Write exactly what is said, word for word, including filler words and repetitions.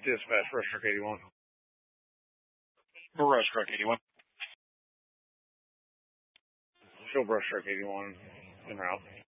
Dispatch, Brush Truck eighty-one. Brush Truck eighty-one. Show Brush Truck eighty-one en route.